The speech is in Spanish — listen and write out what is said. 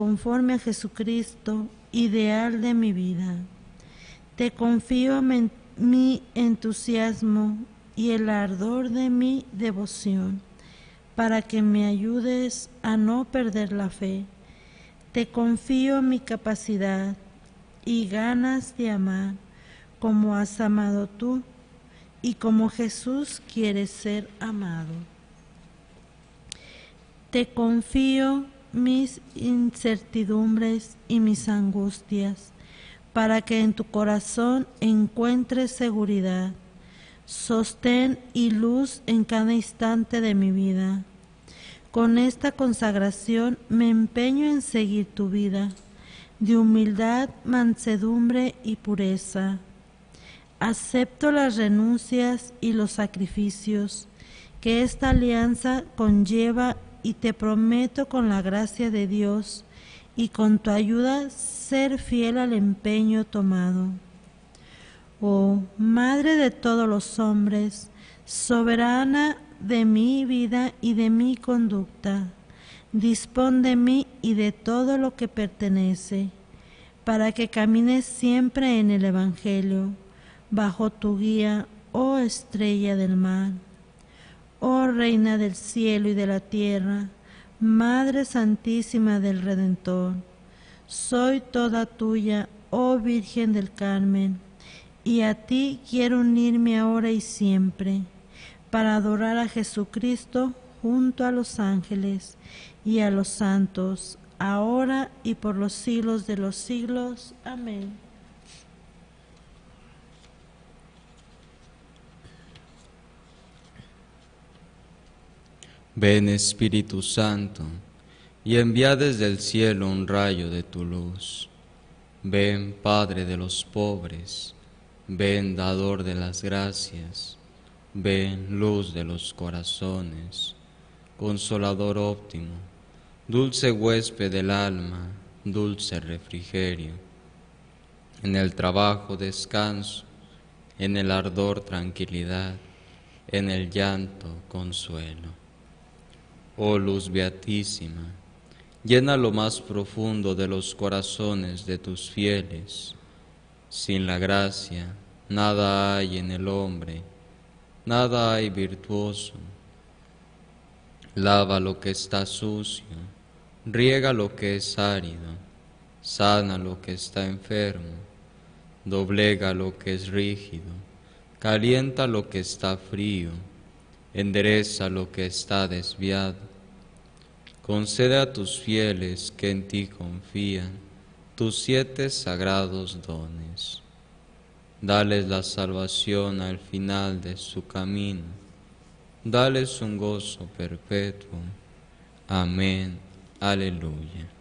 conforme a Jesucristo, ideal de mi vida. Te confío mi entusiasmo y el ardor de mi devoción, para que me ayudes a no perder la fe. Te confío mi capacidad y ganas de amar, como has amado tú y como Jesús quiere ser amado. Te confío mis incertidumbres y mis angustias, para que en tu corazón encuentres seguridad, sostén y luz en cada instante de mi vida. Con esta consagración me empeño en seguir tu vida, de humildad, mansedumbre y pureza. Acepto las renuncias y los sacrificios que esta alianza conlleva y te prometo con la gracia de Dios y con tu ayuda ser fiel al empeño tomado. Oh Madre de todos los hombres, soberana de mi vida y de mi conducta, dispón de mí y de todo lo que pertenece, para que camine siempre en el Evangelio, bajo tu guía, oh estrella del mar. Oh Reina del cielo y de la tierra, Madre Santísima del Redentor, soy toda tuya, oh Virgen del Carmen, y a ti quiero unirme ahora y siempre, para adorar a Jesucristo junto a los ángeles y a los santos, ahora y por los siglos de los siglos. Amén. Ven Espíritu Santo, y envía desde el cielo un rayo de tu luz. Ven Padre de los pobres, ven Dador de las gracias, ven Luz de los corazones, Consolador óptimo, dulce huésped del alma, dulce refrigerio. En el trabajo descanso, en el ardor tranquilidad, en el llanto consuelo. Oh luz beatísima, llena lo más profundo de los corazones de tus fieles. Sin la gracia, nada hay en el hombre, nada hay virtuoso. Lava lo que está sucio, riega lo que es árido, sana lo que está enfermo, doblega lo que es rígido, calienta lo que está frío, endereza lo que está desviado. Concede a tus fieles que en ti confían tus 7 sagrados dones. Dales la salvación al final de su camino. Dales un gozo perpetuo. Amén. Aleluya.